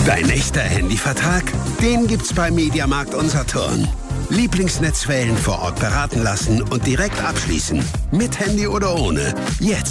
Dein echter Handyvertrag? Den gibt's bei Mediamarkt Unsaturn. Lieblingsnetzwellen vor Ort beraten lassen und direkt abschließen. Mit Handy oder ohne. Jetzt